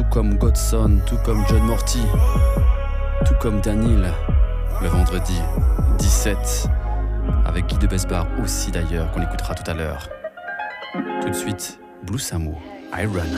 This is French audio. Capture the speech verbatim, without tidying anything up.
comme Godson, tout comme John Morty, tout comme Daniel, le vendredi dix-sept, avec Guy de Besbar aussi d'ailleurs, qu'on écoutera tout à l'heure. Tout de suite, Blue Samu, I Run.